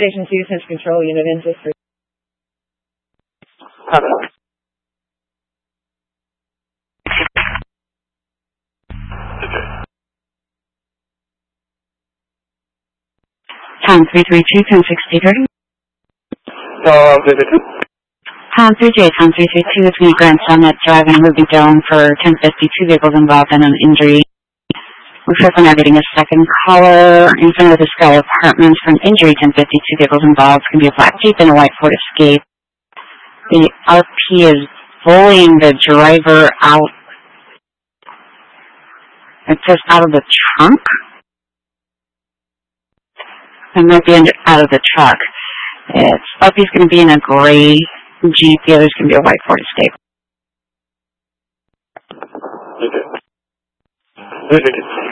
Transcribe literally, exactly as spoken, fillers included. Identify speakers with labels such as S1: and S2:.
S1: Station two, Central Control Unit in District.
S2: Hello.
S3: Pound three three two, ten sixty-three.
S2: Uh, three three two.
S3: Pound three three eight, Pound three three two, it's me, Grand Summit, driving Ruby Dome for ten fifty, two vehicles involved in an injury. Looks like we're now getting a second caller in front of the Sky Apartments for an injury, ten fifty, two vehicles involved. It's going to be a black Jeep and a white Ford Escape. The R P is bullying the driver out. It says out of the trunk. It might be under, out of the truck. It's R P's going to be in a gray Jeep. The other's going to be a white Ford Escape.
S2: Okay. Okay.